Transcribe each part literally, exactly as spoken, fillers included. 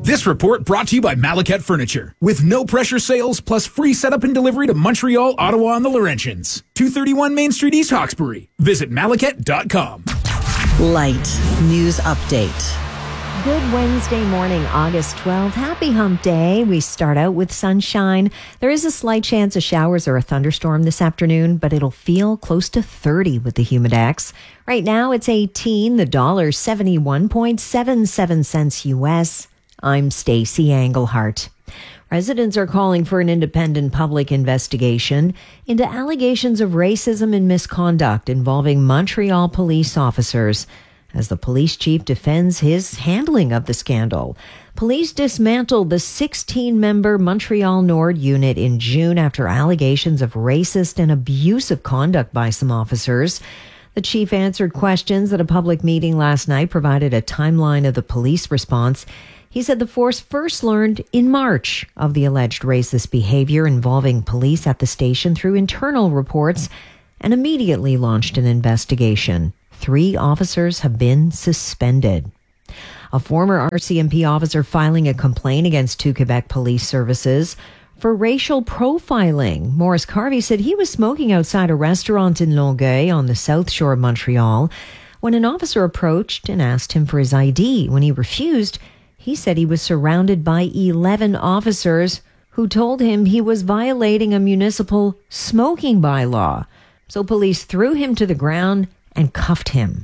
This report brought to you by Malaket Furniture. With no pressure sales plus free setup and delivery to Montreal, Ottawa, and the Laurentians. two thirty-one Main Street, East Hawkesbury. Visit malaket dot com. Light News Update. Good Wednesday morning, August twelfth. Happy hump day. We start out with sunshine. There is a slight chance of showers or a thunderstorm this afternoon, but it'll feel close to thirty with the humidex. Right now it's eighteen, the dollar seventy-one point seven seven cents U S. I'm Stacey Englehart. Residents are calling for an independent public investigation into allegations of racism and misconduct involving Montreal police officers, as the police chief defends his handling of the scandal. Police dismantled the sixteen-member Montreal Nord unit in June after allegations of racist and abusive conduct by some officers. The chief answered questions at a public meeting last night, provided a timeline of the police response. He said the force first learned in March of the alleged racist behavior involving police at the station through internal reports and immediately launched an investigation. Three officers have been suspended. A former R C M P officer filing a complaint against two Quebec police services for racial profiling. Maurice Carvey said he was smoking outside a restaurant in Longueuil on the south shore of Montreal when an officer approached and asked him for his I D. When he refused, he said he was surrounded by eleven officers who told him he was violating a municipal smoking bylaw. So police threw him to the ground and cuffed him.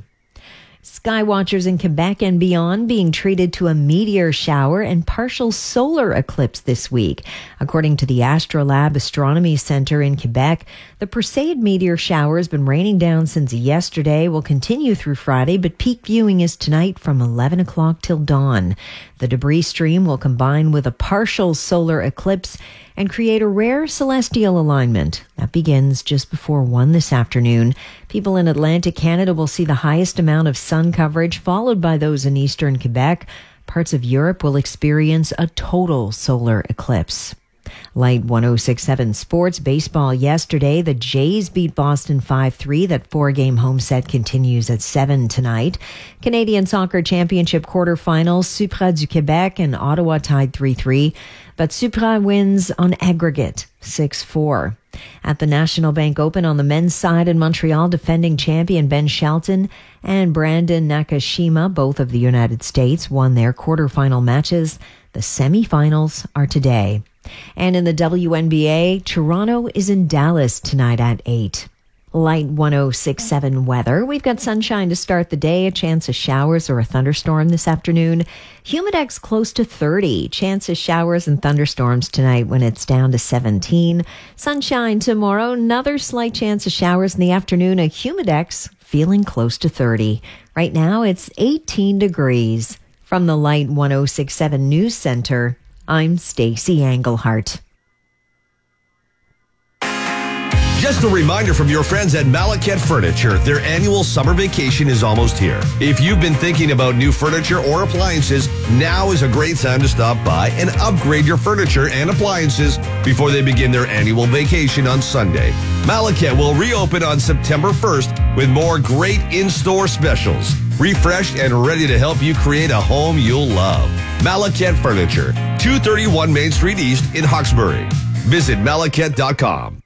Skywatchers in Quebec and beyond being treated to a meteor shower and partial solar eclipse this week. According to the Astrolab Astronomy Center in Quebec, the Perseid meteor shower has been raining down since yesterday, will continue through Friday, but peak viewing is tonight from eleven o'clock till dawn. The debris stream will combine with a partial solar eclipse and create a rare celestial alignment. That begins just before one this afternoon. People in Atlantic Canada will see the highest amount of sun coverage, followed by those in eastern Quebec. Parts of Europe will experience a total solar eclipse. Light one oh six point seven Sports. Baseball yesterday. The Jays beat Boston five three. That four-game home set continues at seven tonight. Canadian Soccer Championship quarterfinals. Supra du Quebec and Ottawa tied three three. But Supra wins on aggregate six four. At the National Bank Open on the men's side in Montreal, defending champion Ben Shelton and Brandon Nakashima, both of the United States, won their quarterfinal matches. The semifinals are today. And in the W N B A, Toronto is in Dallas tonight at eight. Light one oh six point seven weather. We've got sunshine to start the day, a chance of showers or a thunderstorm this afternoon. Humidex close to thirty. Chance of showers and thunderstorms tonight when it's down to seventeen. Sunshine tomorrow, another slight chance of showers in the afternoon. A Humidex feeling close to thirty. Right now it's eighteen degrees. From the Light one oh six point seven News Center, I'm Stacey Englehart. Just a reminder from your friends at Malaket Furniture, their annual summer vacation is almost here. If you've been thinking about new furniture or appliances, now is a great time to stop by and upgrade your furniture and appliances before they begin their annual vacation on Sunday. Malaket will reopen on September first with more great in-store specials. Refreshed and ready to help you create a home you'll love. Malaket Furniture, two thirty-one Main Street East in Hawkesbury. Visit malaket dot com.